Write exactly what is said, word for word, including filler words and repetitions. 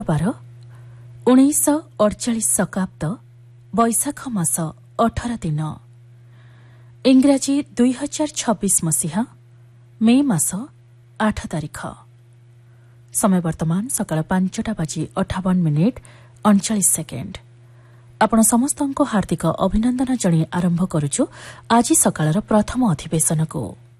ବାର ଉଣେଇଶ ଅଡ଼ଚାଳିଶ ଶକାବ୍ଦ ବୈଶାଖ ମାସ ଅଠର ଦିନ ଇଂରାଜୀ ଦୁଇ ହଜାର ଛବିଶ ମସିହା ମେ ମାସ ଆଠ ତାରିଖ। ସମୟ ବର୍ତ୍ତମାନ ସକାଳ ପାଞ୍ଚଟା ବାଜି ଅଠାବନ ମିନିଟ୍ ଅଣଚାଳିଶ ସେକେଣ୍ଡ। ଆପଣ ସମସ୍ତଙ୍କୁ ହାର୍ଦ୍ଦିକ ଅଭିନନ୍ଦନ ଜଣାଇ ଆରମ୍ଭ କରୁଛୁ ଆଜି ସକାଳର ପ୍ରଥମ ଅଧିବେଶନକୁ।